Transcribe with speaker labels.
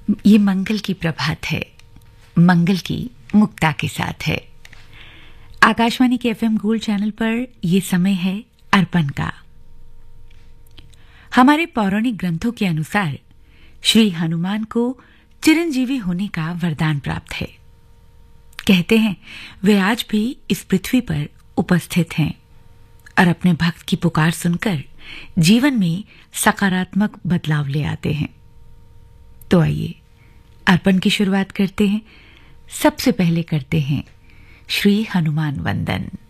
Speaker 1: ये मंगल की प्रभात है, मंगल की मुक्ता के साथ है। आकाशवाणी के एफएम गोल्ड चैनल पर यह समय है अर्पण का। हमारे पौराणिक ग्रंथों के अनुसार श्री हनुमान को चिरंजीवी होने का वरदान प्राप्त है। कहते हैं वे आज भी इस पृथ्वी पर उपस्थित हैं और अपने भक्त की पुकार सुनकर जीवन में सकारात्मक बदलाव ले आते हैं। तो आइए अर्पण की शुरुआत करते हैं। सबसे पहले करते हैं श्री हनुमान वंदन।